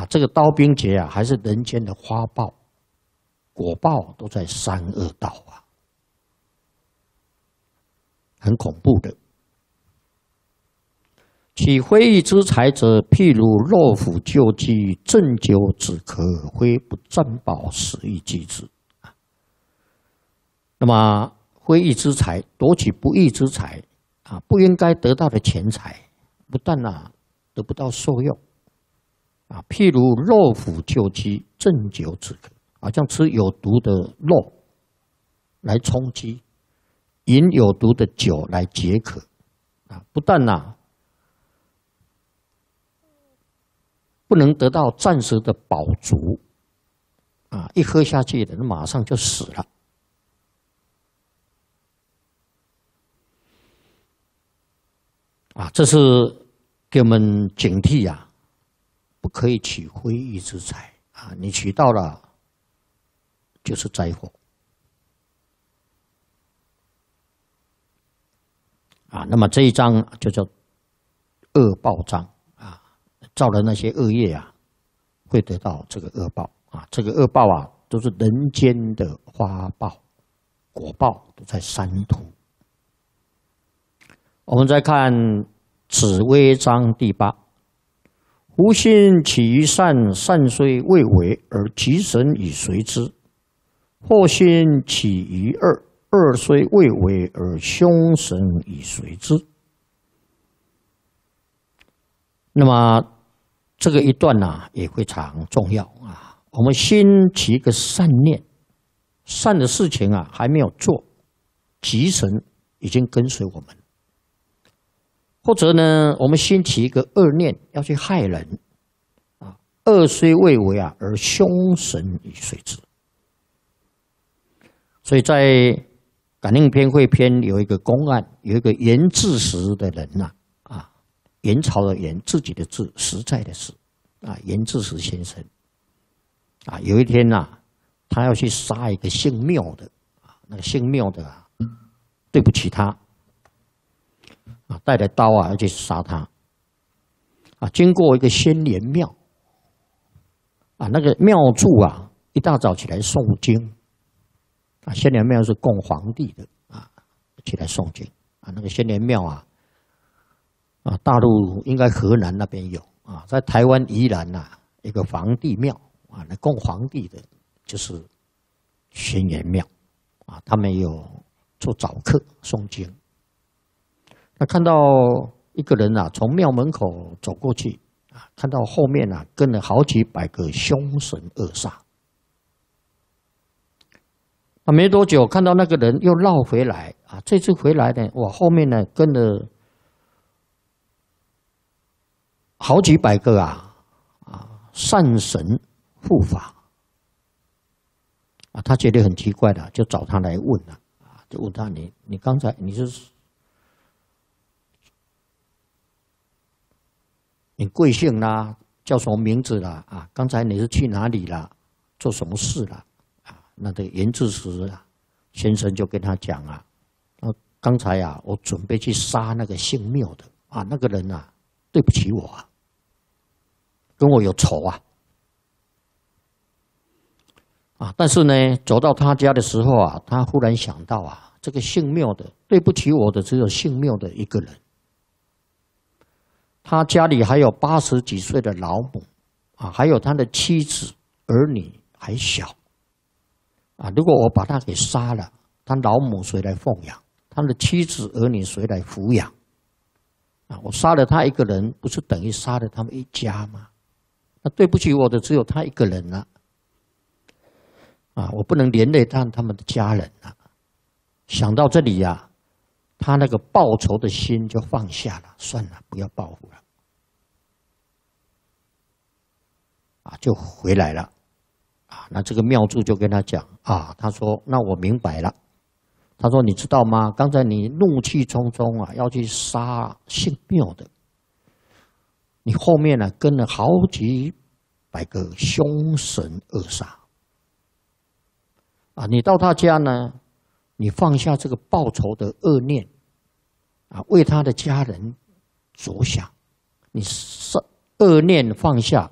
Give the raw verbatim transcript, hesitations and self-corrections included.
啊，这个刀兵劫啊，还是人间的花报、果报都在三恶道啊，很恐怖的。其非义之财者，譬如肉腐旧鸡，鸩酒止渴，非不占宝十亿机之。那么非义之财，夺取不义之财啊，不应该得到的钱财，不但啊得不到受用啊，譬如肉腐旧鸡，鸩酒止渴，好像吃有毒的肉来充饥，饮有毒的酒来解渴啊，不但啊不能得到暂时的饱足啊，一喝下去的人马上就死了。啊，这是给我们警惕啊，不可以取非义之财啊！你取到了，就是灾祸啊。那么这一章就叫恶报章啊，造了那些恶业啊，会得到这个恶报啊。这个恶报啊，都是人间的花报、果报，都在三途。我们再看紫微章第八，夫心起于善，善虽未为，而吉神以随之；或心起于恶，恶虽未为，而凶神以随之。那么这个一段呢、啊，也非常重要啊。我们心起一个善念，善的事情啊还没有做，吉神已经跟随我们。或者呢，我们兴起一个恶念，要去害人，啊，恶虽未为啊，而凶神以随之。所以在《感应篇会篇》有一个公案，有一个严志实的人呐、啊，啊，元朝的元，自己的志，实在的实，啊，严志实先生，啊，有一天呐、啊，他要去杀一个姓缪的，啊，那个姓缪的啊，对不起他。啊，带着刀啊要去杀他，啊，经过一个仙莲庙，啊，那个庙祝啊，一大早起来诵经，啊，仙莲庙是供皇帝的啊，起来诵经，啊，那个仙莲庙啊，啊，大陆应该河南那边有啊，在台湾宜兰呐，一个皇帝庙啊，来供皇帝的，就是仙莲庙，啊，他们有做早课诵经。那看到一个人啊，从庙门口走过去啊，看到后面啊跟了好几百个凶神恶煞。那没多久，看到那个人又绕回来啊，这次回来呢，哇，后面呢跟了好几百个啊啊善神护法啊，他觉得很奇怪的，就找他来问了啊，就问他你你刚才你是。你贵姓啦？叫什么名字啦？啊，刚才你是去哪里啦？做什么事啦？啊，那个严志实啊先生就跟他讲啊，啊，刚才啊，我准备去杀那个姓缪的啊，那个人啊，对不起我啊，跟我有仇啊，啊，但是呢，走到他家的时候啊，他忽然想到啊，这个姓缪的对不起我的只有姓缪的一个人。他家里还有八十几岁的老母，啊，还有他的妻子儿女还小，啊，如果我把他给杀了，他老母谁来奉养？他的妻子儿女谁来抚养？啊，我杀了他一个人，不是等于杀了他们一家吗？那对不起我的只有他一个人了，啊，我不能连累他他们的家人了。想到这里呀、啊。他那个报仇的心就放下了，算了，不要报复了，啊，就回来了，啊，那这个庙祝就跟他讲啊，他说，那我明白了，他说你知道吗？刚才你怒气冲冲啊，要去杀姓缪的，你后面呢、啊、跟了好几百个凶神恶煞，啊，你到他家呢？你放下这个报仇的恶念，啊，为他的家人着想，你恶念放下，